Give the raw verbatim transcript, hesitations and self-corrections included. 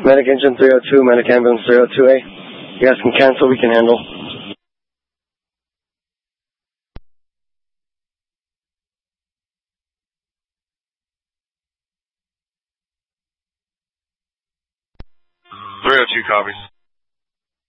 Medic engine three oh two, medic ambulance three oh two A. You guys can cancel, we can handle. three oh two copies.